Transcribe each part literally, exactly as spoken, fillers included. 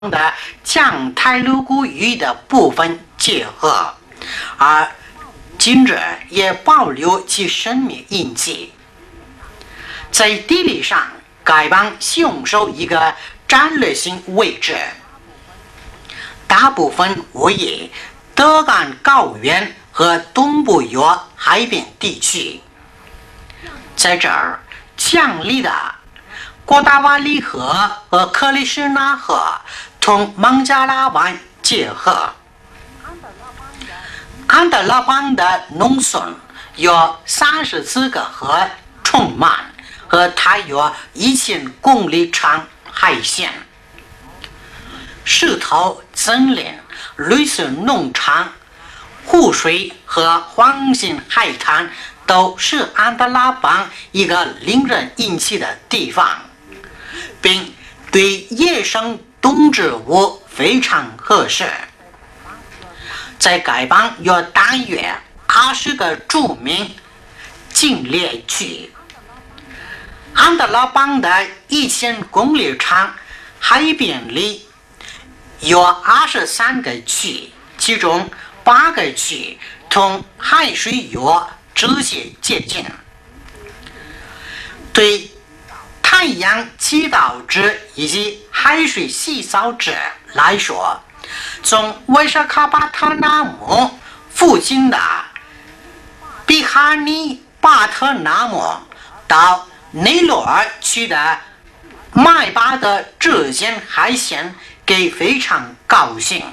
的将太鲁古语的部分结合，而今日也保留其生命印记。在地理上，该邦享受一个战略性位置，大部分位于德干高原和东部约海边地区。在这儿建立的郭达瓦里河和克里什纳河同孟加拉湾结合。安德拉邦的农村有三十四个河充满，和大约一千公里长海线。石头森林、绿色农场、湖水和黄金海滩都是安德拉邦一个令人引起的地方，并对野生动植物非常合适。在该邦有大约二十个著名禁猎区。安德拉邦的一千公里长海边里有二十三个区，其中八个区同海水有直接接近。对太阳祈祷者以及海水洗澡者来说，从威沙卡巴特纳姆附近的比哈尼巴特纳姆到内罗尔区的麦巴的之间海线给非常高兴。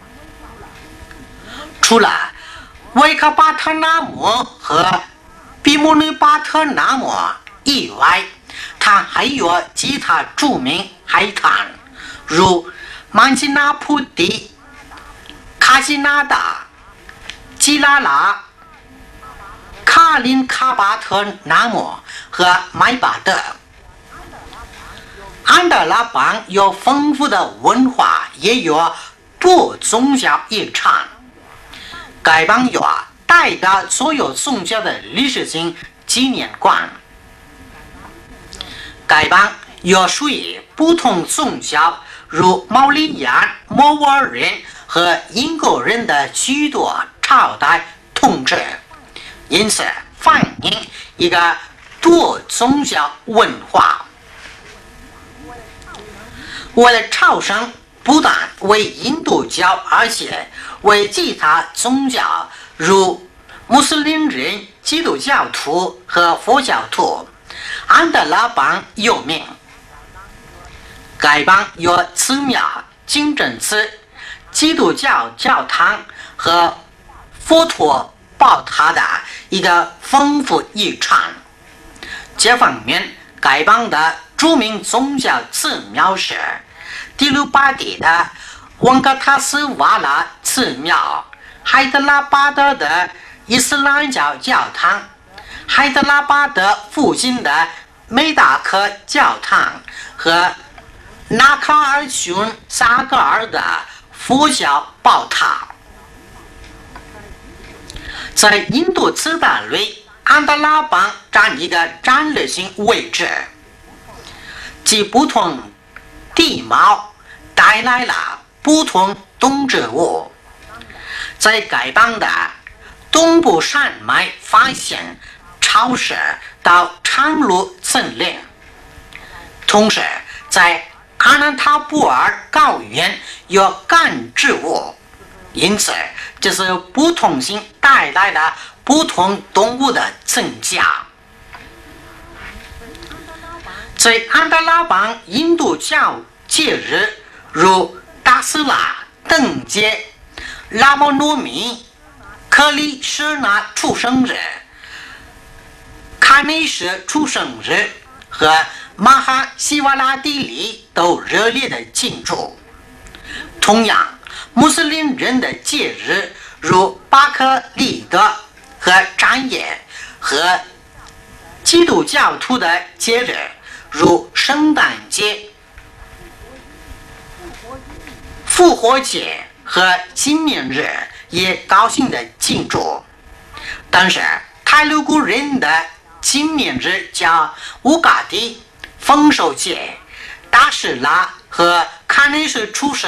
除了维卡巴特纳姆和比姆内巴特纳姆以外，它还有其他著名海滩，如曼吉纳普蒂、卡吉纳达、基拉拉、卡林卡巴特纳姆和麦巴德。安德拉邦有丰富的文化，也有多宗教遗产。该邦有代表所有宗教的历史性纪念馆。该邦有属于不同宗教，如毛利亚、摩尔人和英国人的许多朝代统治，因此反映一个多宗教文化。为了朝圣，不但为印度教，而且为其他宗教，如穆斯林人、基督教徒和佛教徒，安德拉邦有名。该邦有寺庙、清真寺、基督教教堂和佛陀宝塔的一个丰富遗产。这方面，该邦的著名宗教寺庙是迪鲁巴迪的旺格塔斯瓦拉寺庙、海德拉巴德的伊斯兰教教堂、海德拉巴德附近的梅达克教堂和纳卡尔逊萨格尔的佛教宝塔。在印度次大类，安德拉邦占一个战略性位置，其不同地貌带来了不同动植物。在该邦的东部山脉发现潮湿到长路森林，同时在阿南塔布尔高原有干植物，因此这是不同性带来了不同动物的增加。在安德拉邦，印度教节日如达斯拉灯节、拉莫诺米、克里什纳出生日、卡内什出生日和马哈希瓦拉蒂里都热烈的庆祝。同样，穆斯林人的节日如巴克利德和战夜，和基督教徒的节日如圣诞节、复活节和纪念日也高兴的庆祝。但是泰鲁古人的纪念日叫乌嘎迪、丰收节、达什拉和康奈尔出生。